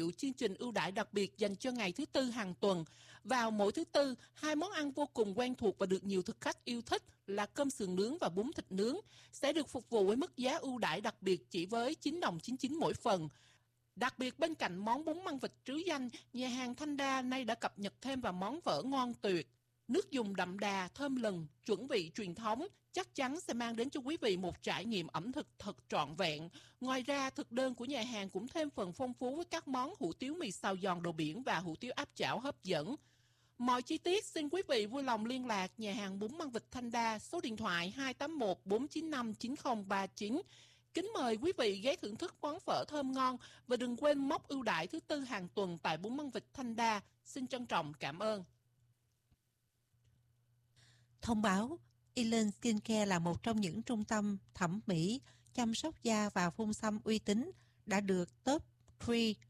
thiệu chương trình ưu đãi đặc biệt dành cho ngày thứ Tư hàng tuần. Vào mỗi thứ Tư, 2 món ăn vô cùng quen thuộc và được nhiều thực khách yêu thích là cơm sườn nướng và bún thịt nướng sẽ được phục vụ với mức giá ưu đãi đặc biệt chỉ với 9 đồng 99 mỗi phần. Đặc biệt bên cạnh món bún măng vịt trứ danh, nhà hàng Thanh Đa nay đã cập nhật thêm vào món phở ngon tuyệt. Nước dùng đậm đà, thơm lừng, chuẩn vị truyền thống chắc chắn sẽ mang đến cho quý vị một trải nghiệm ẩm thực thật trọn vẹn. Ngoài ra, thực đơn của nhà hàng cũng thêm phần phong phú với các món hủ tiếu mì xào giòn đồ biển và hủ tiếu áp chảo hấp dẫn. Mọi chi tiết xin quý vị vui lòng liên lạc nhà hàng bún măng vịt Thanh Đa, số điện thoại 281 495 9039. Kính mời quý vị ghé thưởng thức món phở thơm ngon và đừng quên mốc ưu đãi thứ Tư hàng tuần tại bún măng vịt Thanh Đa. Xin trân trọng cảm ơn. Thông báo, Elen Skincare là một trong những trung tâm thẩm mỹ, chăm sóc da và phun xăm uy tín đã được Top 3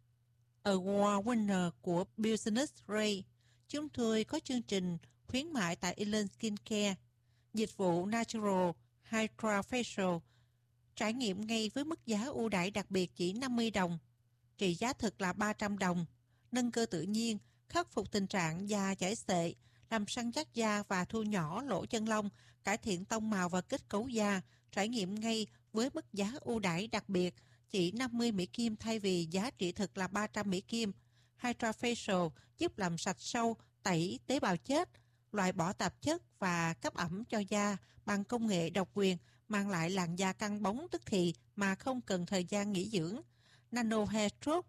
Award Winner của Business Ray. Chúng tôi có chương trình khuyến mại tại Elen Skincare, dịch vụ Natural Hydra Facial, trải nghiệm ngay với mức giá ưu đãi đặc biệt chỉ 50 đồng, trị giá thực là 300 đồng, nâng cơ tự nhiên, khắc phục tình trạng da chảy xệ, làm săn chắc da và thu nhỏ lỗ chân lông, cải thiện tông màu và kết cấu da, trải nghiệm ngay với mức giá ưu đãi đặc biệt chỉ 50 Mỹ Kim thay vì giá trị thực là 300 Mỹ Kim. Hydra Facial giúp làm sạch sâu, tẩy tế bào chết, loại bỏ tạp chất và cấp ẩm cho da bằng công nghệ độc quyền, mang lại làn da căng bóng tức thì mà không cần thời gian nghỉ dưỡng. Nano Hair Stroke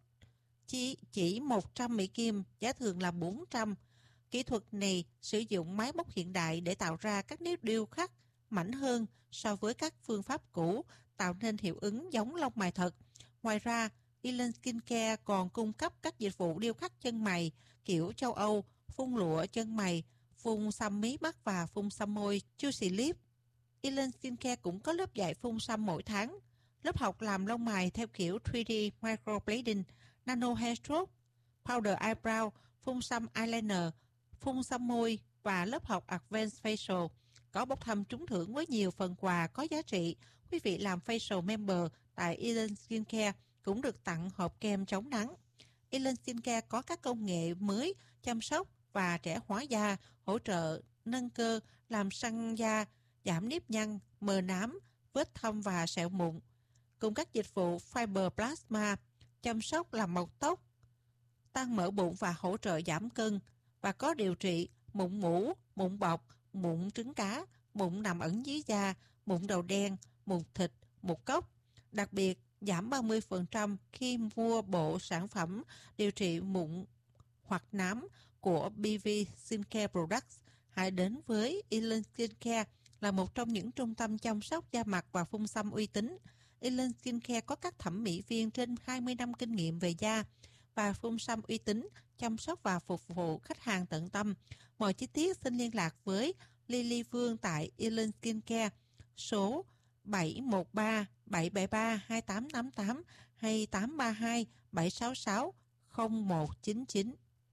chỉ 100 Mỹ Kim, giá thường là 400. Kỹ thuật này sử dụng máy móc hiện đại để tạo ra các nếp điêu khắc mảnh hơn so với các phương pháp cũ, tạo nên hiệu ứng giống lông mày thật. Ngoài ra, Elen Skincare còn cung cấp các dịch vụ điêu khắc chân mày kiểu châu Âu, phun lụa chân mày, phun xăm mí mắt và phun xăm môi Juicy Lip. Elen Skincare cũng có lớp dạy phun xăm mỗi tháng, lớp học làm lông mày theo kiểu 3D microblading, nano hair stroke, powder eyebrow, phun xăm eyeliner, phun xăm môi và lớp học advanced facial. Có bốc thăm trúng thưởng với nhiều phần quà có giá trị. Quý vị làm facial member tại Elen Skincare cũng được tặng hộp kem chống nắng. Elen Skincare có các công nghệ mới chăm sóc và trẻ hóa da, hỗ trợ nâng cơ, làm săn da, giảm nếp nhăn, mờ nám, vết thâm và sẹo mụn. Cùng các dịch vụ Fiber Plasma, chăm sóc làm mọc tóc, tăng mỡ bụng và hỗ trợ giảm cân. Và có điều trị mụn mủ, mụn bọc, mụn trứng cá, mụn nằm ẩn dưới da, mụn đầu đen, mụn thịt, mụn cốc. Đặc biệt, giảm 30% khi mua bộ sản phẩm điều trị mụn hoặc nám của BV Skincare Products. Hãy đến với Elen Skincare là một trong những trung tâm chăm sóc da mặt và phun xăm uy tín. Elen Skincare có các thẩm mỹ viên trên 20 năm kinh nghiệm về da và phun xăm uy tín, chăm sóc và phục vụ khách hàng tận tâm. Mọi chi tiết xin liên lạc với Lily Phương tại Elen Skincare số 713 773 2888 hay 832 766 0199.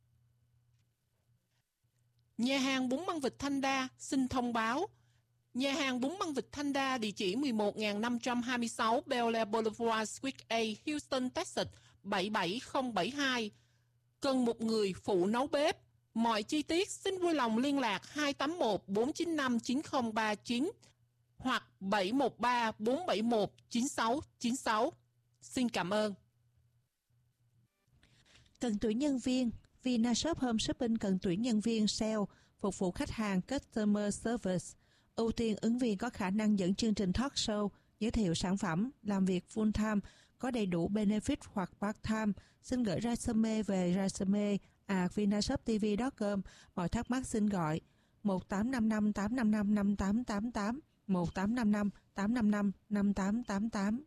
Nhà hàng bún măng vịt Thanh Đa xin thông báo. Nhà hàng bún măng vịt Thanh Đa địa chỉ 11526 Bel Air Boulevard Suite A, Houston, Texas 77072. Cần một người phụ nấu bếp. Mọi chi tiết xin vui lòng liên lạc 281 495 9039 hoặc 713 471 9696. Xin cảm ơn. Cần tuyển nhân viên. Vinashop Home Shopping cần tuyển nhân viên sale, phục vụ khách hàng Customer Service. Ưu tiên ứng viên có khả năng dẫn chương trình talk show, giới thiệu sản phẩm, làm việc full time, có đầy đủ benefit hoặc part time. Xin gửi resume về resume@vinashoptv.com. Mọi thắc mắc xin gọi 1855 855 5888, 1855 855 5888.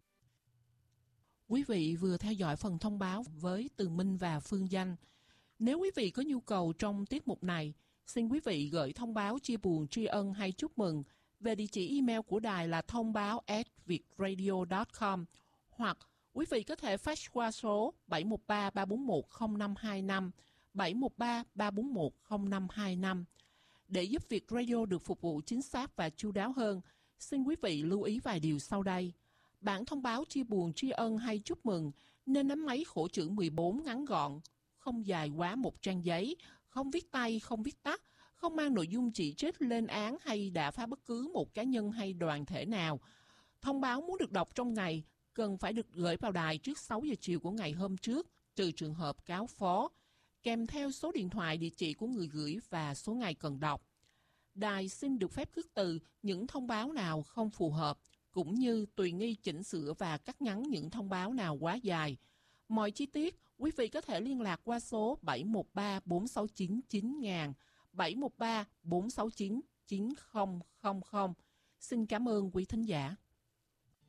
Quý vị vừa theo dõi phần thông báo với Tường Minh và Phương Danh. Nếu quý vị có nhu cầu trong tiết mục này, xin quý vị gửi thông báo chia buồn, tri ân hay chúc mừng về địa chỉ email của đài là thông báo@vietradio.com, hoặc quý vị có thể fax qua số 713 341 0525, 713 341 0525. Để giúp Việt Radio được phục vụ chính xác và chu đáo hơn, xin quý vị lưu ý vài điều sau đây. Bản thông báo chia buồn, tri ân hay chúc mừng nên nắm máy khổ chữ 14 ngắn gọn, không dài quá một trang giấy, không viết tay, không viết tắt, không mang nội dung chỉ trích, lên án hay đả phá bất cứ một cá nhân hay đoàn thể nào. Thông báo muốn được đọc trong ngày cần phải được gửi vào đài trước 6 giờ chiều của ngày hôm trước, trừ trường hợp cáo phó, kèm theo số điện thoại, địa chỉ của người gửi và số ngày cần đọc. Đài xin được phép khước từ những thông báo nào không phù hợp, cũng như tùy nghi chỉnh sửa và cắt ngắn những thông báo nào quá dài. Mọi chi tiết, quý vị có thể liên lạc qua số 713 469 9000, 713 469 9000. Xin cảm ơn quý thính giả.